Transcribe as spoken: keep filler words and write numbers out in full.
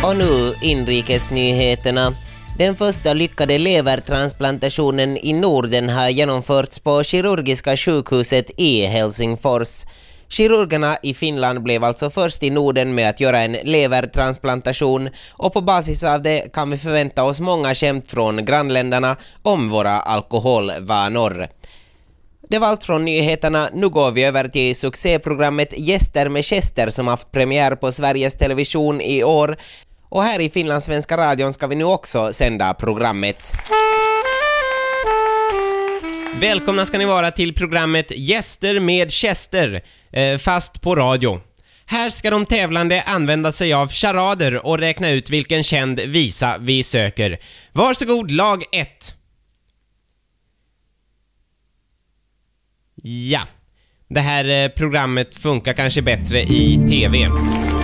Och nu inrikesnyheterna. Den första lyckade levertransplantationen i Norden har genomförts på kirurgiska sjukhuset i Helsingfors. Kirurgerna i Finland blev alltså först i Norden med att göra en levertransplantation, och på basis av det kan vi förvänta oss många skämt från grannländerna om våra alkoholvanor. Det var allt från nyheterna. Nu går vi över till succéprogrammet Gäster med Chester som haft premiär på Sveriges Television i år. Och här i Finlandssvenska radion ska vi nu också sända programmet. Välkomna ska ni vara till programmet Gäster med Chester, eh, fast på radio. Här ska de tävlande använda sig av charader och räkna ut vilken känd visa vi söker. Varsågod, lag ett. Ja, det här eh, programmet funkar kanske bättre i tv.